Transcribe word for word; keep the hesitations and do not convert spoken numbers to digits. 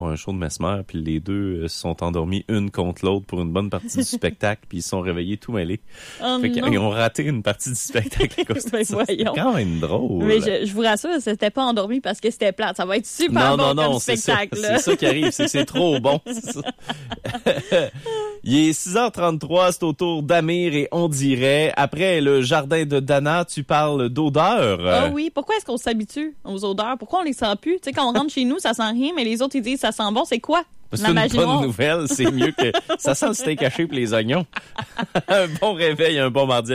un show de Mesmer, puis les deux se sont endormis une contre l'autre pour une bonne partie du spectacle, puis ils se sont réveillés tout mêlés. Oh fait non. qu'ils ont raté une partie du spectacle à cause de Ben ça. C'est voyons. quand même drôle. Mais je, je vous rassure, c'était pas endormi parce que c'était plate. Ça va être super non, bon non, non, comme c'est ça, spectacle. là. c'est ça qui arrive, c'est que c'est trop bon. C'est ça. Il est six heures trente-trois, c'est au tour d'Amir et on dirait, après le jardin de Dana, tu parles d'odeur. Ah oui, pourquoi est-ce qu'on s'habitue aux odeurs? Pourquoi on les sent plus? Tu sais, quand on rentre chez nous, ça sent rien, mais les autres, ils disent ça sent bon. C'est quoi? C'est La une magie bonne noire. nouvelle, c'est mieux que ça sent le steak haché pour les oignons. Un bon réveil, un bon mardi.